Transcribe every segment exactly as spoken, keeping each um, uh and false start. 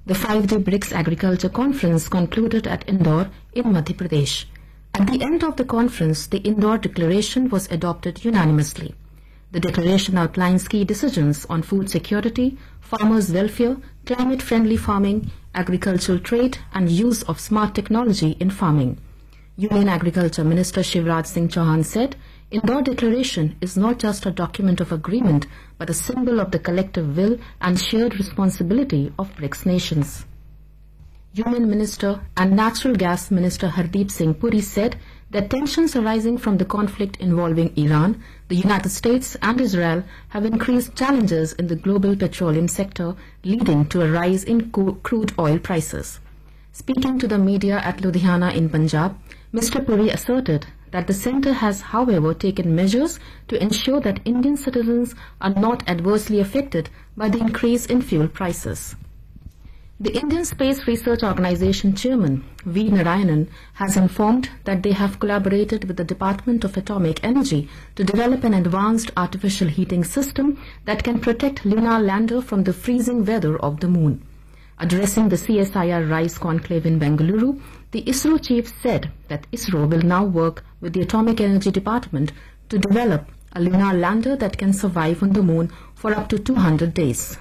The five-day BRICS Agriculture Conference concluded at Indore in Madhya Pradesh. At the end of the conference, the Indore Declaration was adopted unanimously. The declaration outlines key decisions on food security, farmers' welfare, climate-friendly farming, agricultural trade, and use of smart technology in farming. Union Agriculture Minister Shivraj Singh Chauhan said, Indore Declaration is not just a document of agreement, but a symbol of the collective will and shared responsibility of BRICS nations. Union Minister and Natural Gas Minister Hardeep Singh Puri said that tensions arising from the conflict involving Iran, the United States and Israel have increased challenges in the global petroleum sector, leading to a rise in crude oil prices. Speaking to the media at Ludhiana in Punjab, Mister Puri asserted that the centre has, however, taken measures to ensure that Indian citizens are not adversely affected by the increase in fuel prices. The Indian Space Research Organisation Chairman V. Narayanan has informed that they have collaborated with the Department of Atomic Energy to develop an advanced artificial heating system that can protect lunar lander from the freezing weather of the moon. Addressing the C S I R RISE conclave in Bengaluru, the ISRO chief said that ISRO will now work with the Atomic Energy Department to develop a lunar lander that can survive on the moon for up to two hundred days.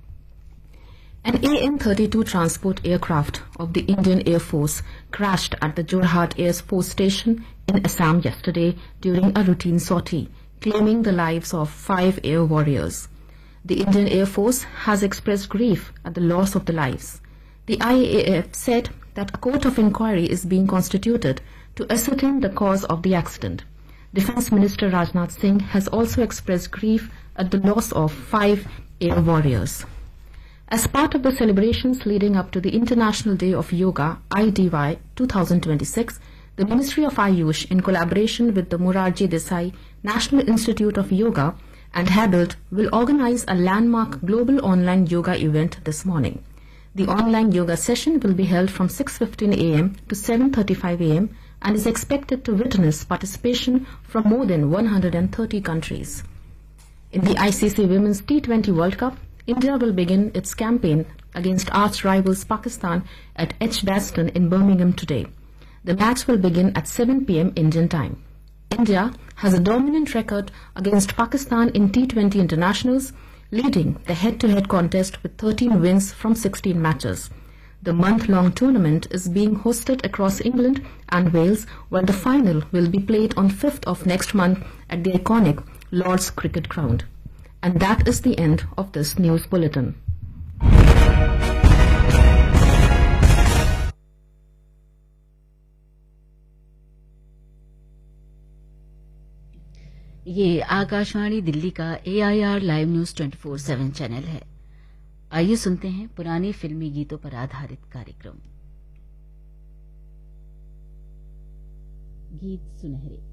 An A N thirty-two transport aircraft of the Indian Air Force crashed at the Jorhat Air Force Station in Assam yesterday during a routine sortie, claiming the lives of five air warriors. The Indian Air Force has expressed grief at the loss of the lives. The I A A F said that a court of inquiry is being constituted to ascertain the cause of the accident. Defence Minister Rajnath Singh has also expressed grief at the loss of five air warriors. As part of the celebrations leading up to the International Day of Yoga, I D Y twenty twenty-six, the Ministry of Ayush, in collaboration with the Morarji Desai National Institute of Yoga and Habit, will organize a landmark global online yoga event this morning. The online yoga session will be held from six fifteen a m to seven thirty-five a m and is expected to witness participation from more than one hundred thirty countries. In the I C C Women's T twenty World Cup, India will begin its campaign against arch rivals Pakistan at Edgbaston in Birmingham today. The match will begin at seven p m Indian time. India has a dominant record against Pakistan in T twenty internationals, leading the head-to-head contest with thirteen wins from sixteen matches. The month-long tournament is being hosted across England and Wales, while the final will be played on fifth of next month at the iconic Lord's Cricket Ground. And that is the end of this news bulletin. ये आकाशवाणी दिल्ली का ए I R live news twenty four seven channel है। आइए सुनते हैं पुरानी फिल्मी गीतों पर आधारित कार्यक्रम। गीत सुनहरे।